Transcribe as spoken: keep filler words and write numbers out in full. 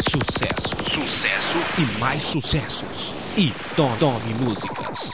Sucesso, sucesso e mais sucessos. E Tome Músicas.